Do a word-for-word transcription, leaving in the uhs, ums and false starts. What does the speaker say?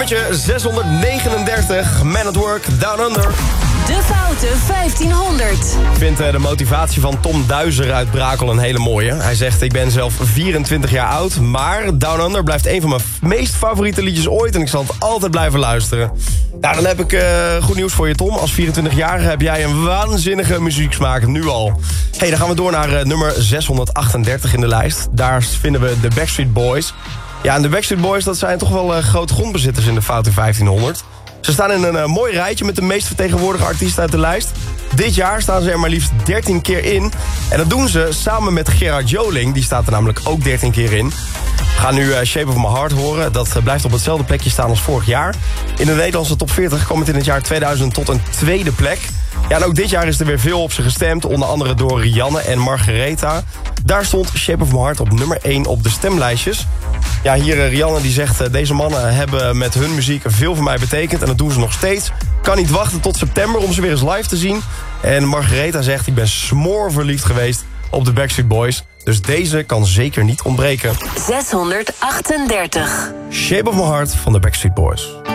Nummertje zeshonderdnegenendertig, Man at Work, Down Under. De Foute vijftienhonderd. Ik vind uh, de motivatie van Tom Duizer uit Brakel een hele mooie. Hij zegt, ik ben zelf vierentwintig jaar oud, maar Down Under blijft een van mijn meest favoriete liedjes ooit en ik zal het altijd blijven luisteren. Nou, dan heb ik uh, goed nieuws voor je, Tom. Als vierentwintigjarige heb jij een waanzinnige muzieksmaak, nu al. Hey, dan gaan we door naar uh, nummer zeshonderdachtendertig in de lijst. Daar vinden we de Backstreet Boys. Ja, en de Backstreet Boys, dat zijn toch wel uh, grote grondbezitters in de Foute vijftienhonderd. Ze staan in een uh, mooi rijtje met de meest vertegenwoordigde artiesten uit de lijst. Dit jaar staan ze er maar liefst dertien keer in. En dat doen ze samen met Gerard Joling, die staat er namelijk ook dertien keer in. We gaan nu uh, Shape of My Heart horen. Dat uh, blijft op hetzelfde plekje staan als vorig jaar. In de Nederlandse top veertig kwam het in het jaar tweeduizend tot een tweede plek. Ja, en ook dit jaar is er weer veel op ze gestemd. Onder andere door Rianne en Margaretha. Daar stond Shape of My Heart op nummer één op de stemlijstjes. Ja, hier uh, Rianne die zegt, uh, deze mannen hebben met hun muziek veel voor mij betekend. En dat doen ze nog steeds. Kan niet wachten tot september om ze weer eens live te zien. En Margaretha zegt, ik ben smoorverliefd geweest op de Backstreet Boys. Dus deze kan zeker niet ontbreken. zeshonderdachtendertig. Shape of My Heart van de Backstreet Boys.